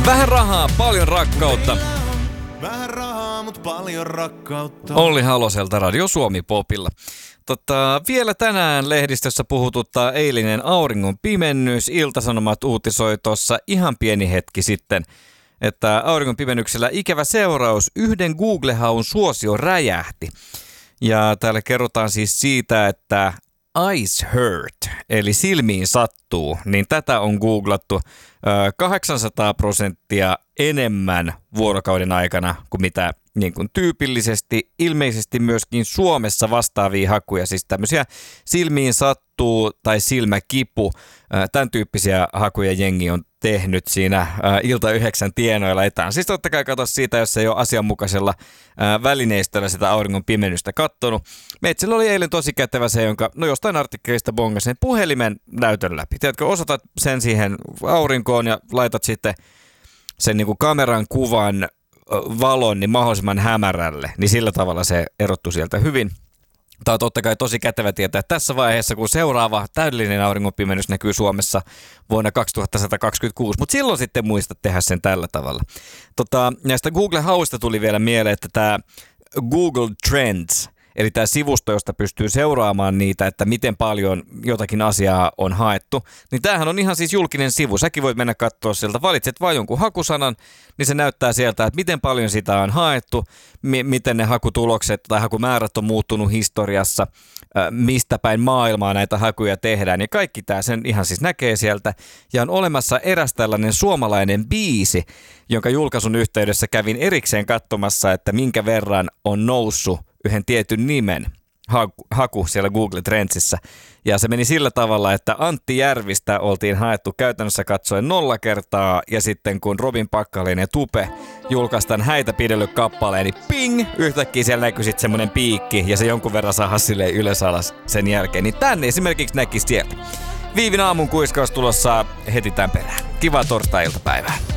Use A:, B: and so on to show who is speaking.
A: Vähän rahaa, paljon rakkautta.
B: Vähän rahaa, mut paljon rakkautta.
A: Olli Haloselta Radio Suomi Popilla. Vielä tänään lehdistössä puhututtaa eilinen auringon pimennys. Ilta-Sanomat uutisoi tuossa ihan pieni hetki sitten, että auringon pimennyksellä ikävä seuraus, yhden Google-haun suosio räjähti. Ja täällä kerrotaan siis siitä, että eyes hurt, eli silmiin sattuu, niin tätä on googlattu 800% enemmän vuorokauden aikana kuin mitä niin kuin tyypillisesti. Ilmeisesti myöskin Suomessa vastaavia hakuja, siis tämmöisiä silmiin sattuu tai silmäkipu, tämän tyyppisiä hakuja jengi on tehnyt siinä ilta 9 tienoilla etään. Siis totta kai katso siitä, jos ei ole asianmukaisella välineistöllä sitä auringon pimennystä kattonut. Meitsellä oli eilen tosi kätevä se, jonka jostain artikkelista bongasin sen puhelimen näytön läpi. Tiedätkö, osoitat sen siihen aurinkoon ja laitat sitten sen niin kuin kameran kuvan valon niin mahdollisimman hämärälle, niin sillä tavalla se erottui sieltä hyvin. Tämä on totta kai tosi kätevä tietää, että tässä vaiheessa, kun seuraava täydellinen auringonpimennys näkyy Suomessa vuonna 2126, mutta silloin sitten muista tehdä sen tällä tavalla. Näistä Google-hauista tuli vielä mieleen, että tämä Google Trends, eli tämä sivusto, josta pystyy seuraamaan niitä, että miten paljon jotakin asiaa on haettu, niin tämähän on ihan siis julkinen sivu. Säkin voit mennä katsoa sieltä, valitset vain jonkun hakusanan, niin se näyttää sieltä, että miten paljon sitä on haettu, miten ne hakutulokset tai hakumäärät on muuttunut historiassa, mistä päin maailmaa näitä hakuja tehdään. Ja kaikki tämä sen ihan siis näkee sieltä. Ja on olemassa eräs tällainen suomalainen biisi, jonka julkaisun yhteydessä kävin erikseen katsomassa, että minkä verran on noussut yhden tietyn nimen haku siellä Google Trendsissä. Ja se meni sillä tavalla, että Antti Järvistä oltiin haettu käytännössä katsoen 0 kertaa, ja sitten kun Robin Packalen ja Tupe julkaistaan häitä pidellyt kappaleen, niin ping! Yhtäkkiä siellä näkyy sitten semmoinen piikki, ja se jonkun verran saa silleen ylös alas sen jälkeen. Niin tänne esimerkiksi näkisi sieltä. Viivin aamun kuiskaus tulossa heti tämän perään. Kivaa torstai-iltapäivää.